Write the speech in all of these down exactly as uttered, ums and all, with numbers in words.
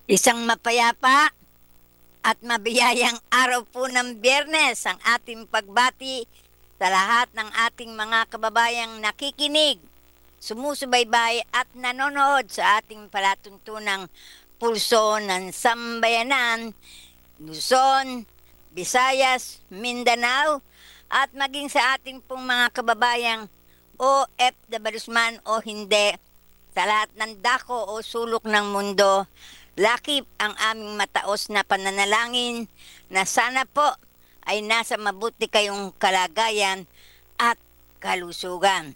Isang mapayapa at mabiyayang araw po ng Biyernes ang ating pagbati sa lahat ng ating mga kababayang nakikinig, sumusubaybay at nanonood sa ating palatuntunang pulso ng sambayanan, Luzon, Visayas, Mindanao, at maging sa ating pong mga kababayang O F W man o hindi, sa lahat ng dako o sulok ng mundo, lakip ang aming mataos na pananalangin na sana po ay nasa mabuti kayong kalagayan at kalusugan.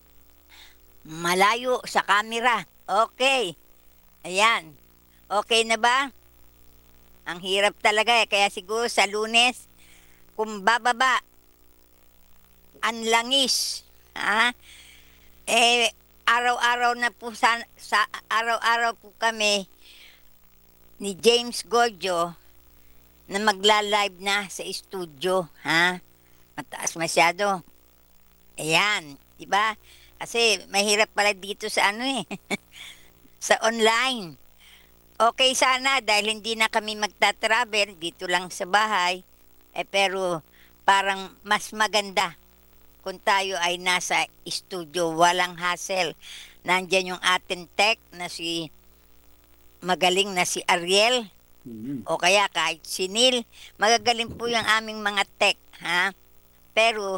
Malayo sa kamera. Okay. Ayan. Okay na ba? Ang hirap talaga eh. Kaya siguro sa Lunes, kung bababa, ang langis. Ha? Eh, araw-araw na po sa, sa araw-araw po kami ni James Gojo na magla-live na sa studio, ha? Mataas masyado. Ayan, 'di ba? Kasi mahirap pala dito sa ano eh, sa online. Okay sana dahil hindi na kami magta-travel dito lang sa bahay. Eh pero parang mas maganda kung tayo ay nasa studio, walang hassle. Nandiyan yung ating tech na si magaling na si Ariel Mhm. o kaya kahit si Neil. Magagaling po yung aming mga tech, ha? Pero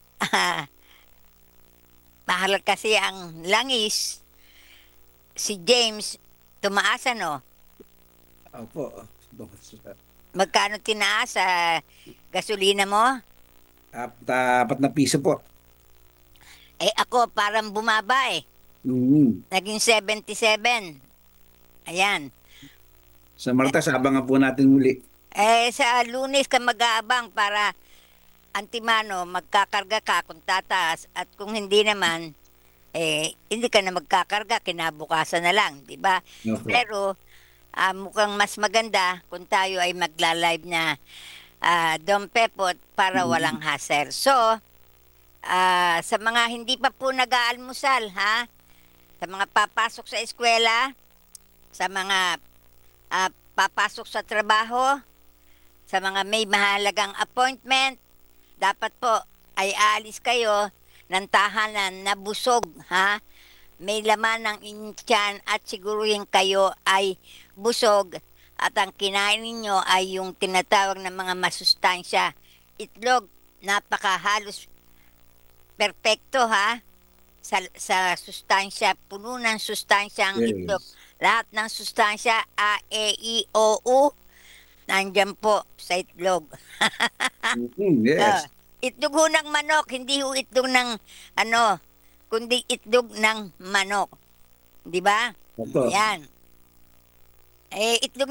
mahal kasi ang langis. Si James, tumaas ano? Opo. Magkano tinaas sa gasolina mo? Apat, apat na piso po. Eh ako parang bumaba eh. Mhm. Naging seventy-seven. Ayan. Sa Martes, abangan po natin muli. Eh sa Lunes ka mag-aabang para antimano magkakarga ka kung tataas at kung hindi naman eh hindi ka na magkakarga kinabukasan na lang, 'di ba? Opo. Pero ah, mukhang mas maganda kung tayo ay magla-live na ah, Dom Pepot para Mhm. walang hassle. So, ah, sa mga hindi pa po nag-aalmusal, ha? Sa mga papasok sa eskwela, sa mga ah, papasok sa trabaho, sa mga may mahalagang appointment, dapat po ay aalis kayo ng tahanan na busog, ha? May laman ng inyong tiyan at siguruhin kayo ay busog at ang kinain ninyo ay yung tinatawag na mga masustansya. Itlog, napakahalos perpekto ha sa, sa sustansya, puno ng sustansya ang itlog. Yes. Lahat ng sustansya, A, E, I, O, U, nandyan po sa itlog. Mhm. Ah, Yes. itlog ho ng manok, hindi ho itlog ng ano, kundi itlog ng manok. Di ba? Opo. Yan. Eh, itlog